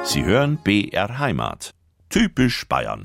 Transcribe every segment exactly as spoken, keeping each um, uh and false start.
Sie hören B R Heimat. Typisch Bayern.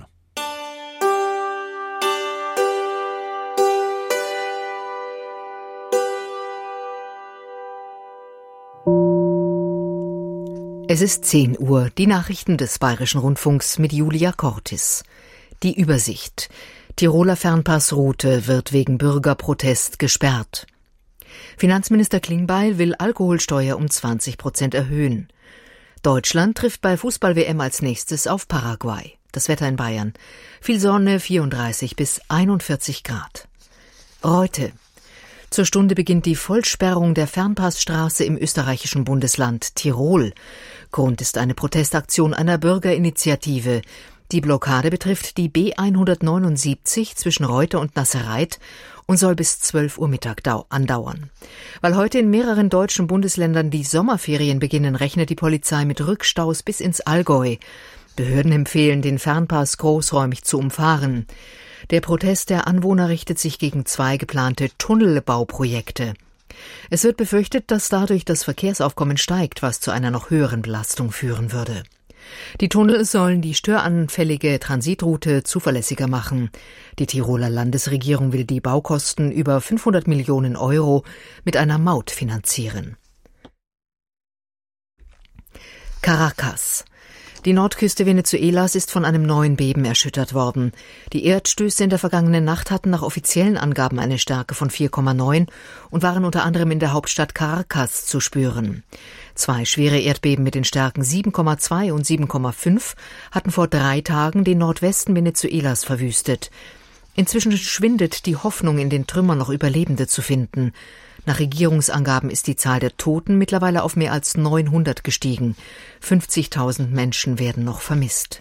Es ist zehn Uhr, die Nachrichten des Bayerischen Rundfunks mit Julia Cortis. Die Übersicht. Tiroler Fernpassroute wird wegen Bürgerprotest gesperrt. Finanzminister Klingbeil will Alkoholsteuer um zwanzig Prozent erhöhen. Deutschland trifft bei Fußball-W M als nächstes auf Paraguay. Das Wetter in Bayern. Viel Sonne, vierunddreißig bis einundvierzig Grad. Reute. Zur Stunde beginnt die Vollsperrung der Fernpassstraße im österreichischen Bundesland Tirol. Grund ist eine Protestaktion einer Bürgerinitiative. Die Blockade betrifft die B hundertneunundsiebzig zwischen Reute und Nassereit und soll bis zwölf Uhr Mittag andauern. Weil heute in mehreren deutschen Bundesländern die Sommerferien beginnen, rechnet die Polizei mit Rückstaus bis ins Allgäu. Behörden empfehlen, den Fernpass großräumig zu umfahren. Der Protest der Anwohner richtet sich gegen zwei geplante Tunnelbauprojekte. Es wird befürchtet, dass dadurch das Verkehrsaufkommen steigt, was zu einer noch höheren Belastung führen würde. Die Tunnel sollen die störanfällige Transitroute zuverlässiger machen. Die Tiroler Landesregierung will die Baukosten über fünfhundert Millionen Euro mit einer Maut finanzieren. Caracas. Die Nordküste Venezuelas ist von einem neuen Beben erschüttert worden. Die Erdstöße in der vergangenen Nacht hatten nach offiziellen Angaben eine Stärke von vier Komma neun und waren unter anderem in der Hauptstadt Caracas zu spüren. Zwei schwere Erdbeben mit den Stärken sieben Komma zwei und sieben Komma fünf hatten vor drei Tagen den Nordwesten Venezuelas verwüstet. Inzwischen schwindet die Hoffnung, in den Trümmern noch Überlebende zu finden. Nach Regierungsangaben ist die Zahl der Toten mittlerweile auf mehr als neunhundert gestiegen. fünfzigtausend Menschen werden noch vermisst.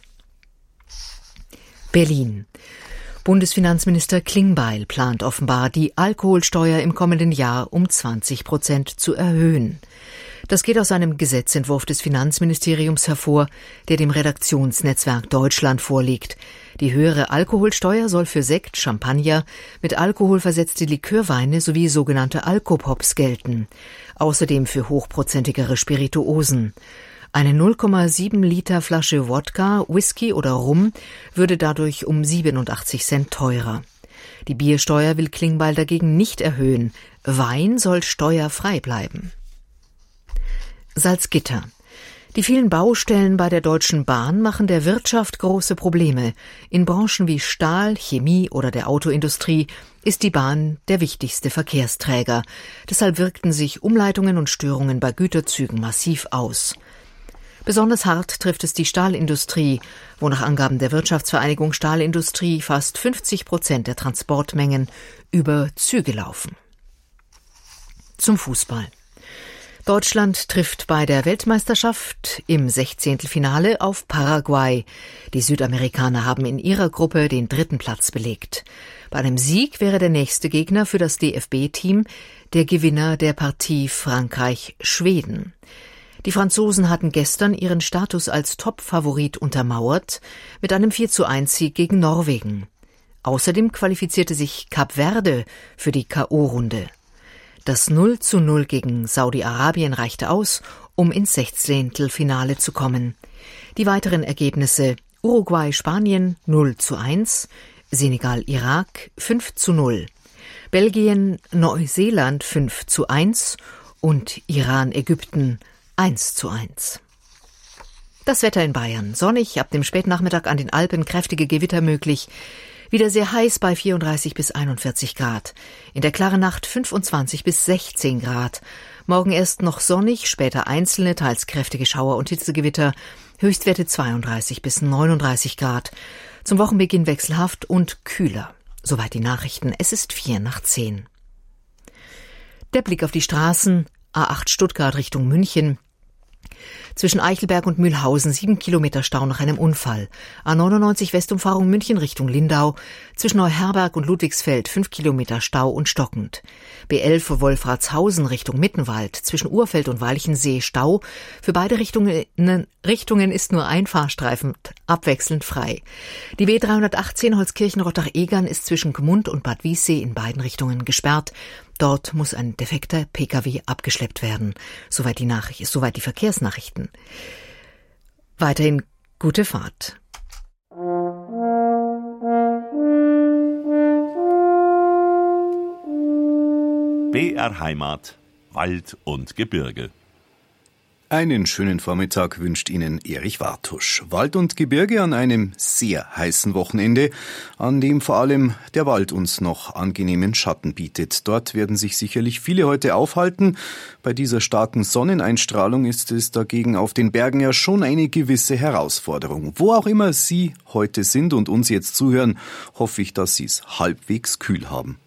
Berlin. Bundesfinanzminister Klingbeil plant offenbar, die Alkoholsteuer im kommenden Jahr um zwanzig Prozent zu erhöhen. Das geht aus einem Gesetzentwurf des Finanzministeriums hervor, der dem Redaktionsnetzwerk Deutschland vorliegt. Die höhere Alkoholsteuer soll für Sekt, Champagner, mit Alkohol versetzte Likörweine sowie sogenannte Alkopops gelten. Außerdem für hochprozentigere Spirituosen. Eine null Komma sieben Liter Flasche Wodka, Whisky oder Rum würde dadurch um siebenundachtzig Cent teurer. Die Biersteuer will Klingbeil dagegen nicht erhöhen. Wein soll steuerfrei bleiben. Salzgitter. Die vielen Baustellen bei der Deutschen Bahn machen der Wirtschaft große Probleme. In Branchen wie Stahl, Chemie oder der Autoindustrie ist die Bahn der wichtigste Verkehrsträger. Deshalb wirkten sich Umleitungen und Störungen bei Güterzügen massiv aus. Besonders hart trifft es die Stahlindustrie, wo nach Angaben der Wirtschaftsvereinigung Stahlindustrie fast fünfzig Prozent der Transportmengen über Züge laufen. Zum Fußball. Deutschland trifft bei der Weltmeisterschaft im Sechzehntelfinale auf Paraguay. Die Südamerikaner haben in ihrer Gruppe den dritten Platz belegt. Bei einem Sieg wäre der nächste Gegner für das D F B-Team der Gewinner der Partie Frankreich-Schweden. Die Franzosen hatten gestern ihren Status als Top-Favorit untermauert mit einem vier zu eins Sieg gegen Norwegen. Außerdem qualifizierte sich Kap Verde für die K O-Runde. Das null zu null gegen Saudi-Arabien reichte aus, um ins Sechzehntelfinale zu kommen. Die weiteren Ergebnisse: Uruguay-Spanien null zu eins, Senegal-Irak fünf zu null, Belgien-Neuseeland fünf zu eins und Iran-Ägypten eins zu eins. Das Wetter in Bayern: sonnig, ab dem Spätnachmittag an den Alpen kräftige Gewitter möglich. Wieder sehr heiß bei vierunddreißig bis einundvierzig Grad. In der klaren Nacht fünfundzwanzig bis sechzehn Grad. Morgen erst noch sonnig, später einzelne, teils kräftige Schauer und Hitzegewitter. Höchstwerte zweiunddreißig bis neununddreißig Grad. Zum Wochenbeginn wechselhaft und kühler. Soweit die Nachrichten. Es ist vier nach zehn. Der Blick auf die Straßen. A acht Stuttgart Richtung München. Zwischen Eichelberg und Mühlhausen sieben Kilometer Stau nach einem Unfall. A neunundneunzig Westumfahrung München Richtung Lindau. Zwischen Neuherberg und Ludwigsfeld fünf Kilometer Stau und stockend. B elf Wolfratshausen Richtung Mittenwald. Zwischen Urfeld und Walchensee Stau. Für beide Richtungen, Richtungen ist nur ein Fahrstreifen abwechselnd frei. Die B dreihundertachtzehn Holzkirchen-Rottach-Egern ist zwischen Gmund und Bad Wiessee in beiden Richtungen gesperrt. Dort muss ein defekter Pkw abgeschleppt werden. Soweit die Nachricht, soweit die Verkehrsnachrichten. Weiterhin gute Fahrt. B R Heimat, Wald und Gebirge. Einen schönen Vormittag wünscht Ihnen Erich Wartusch. Wald und Gebirge an einem sehr heißen Wochenende, an dem vor allem der Wald uns noch angenehmen Schatten bietet. Dort werden sich sicherlich viele heute aufhalten. Bei dieser starken Sonneneinstrahlung ist es dagegen auf den Bergen ja schon eine gewisse Herausforderung. Wo auch immer Sie heute sind und uns jetzt zuhören, hoffe ich, dass Sie es halbwegs kühl haben.